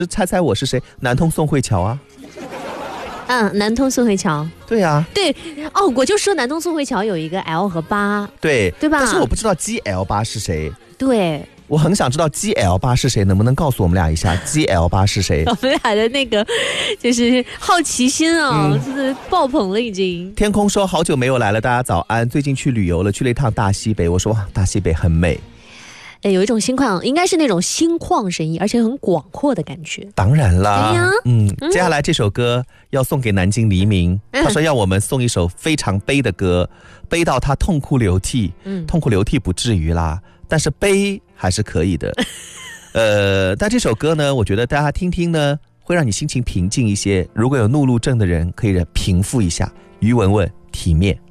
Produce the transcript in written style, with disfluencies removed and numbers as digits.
猜猜我是谁？南通宋慧乔啊。 南通宋慧乔。 对啊。 对哦，我就说南通宋慧乔有一个 L 和8， 对吧？ 但是我不知道 GL8 是谁。 对。 我很想知道 GL8 是谁，能不能告诉我们俩一下 GL8 是谁？ 我们俩的那个就是好奇心啊，就是爆棚了已经。 天空说好久没有来了，大家早安。最近去旅游了，去了一趟大西北。我说哇，大西北很美。 有一种心旷，应该是那种心旷神怡，而且很广阔的感觉。 当然啦， 对呀。 接下来这首歌要送给南京黎明，他说要我们送一首非常悲的歌，悲到他痛哭流涕。痛哭流涕不至于啦，但是悲还是可以的。但这首歌呢，我觉得大家听听呢，会让你心情平静一些。如果有怒路症的人，可以平复一下。于文文，体面。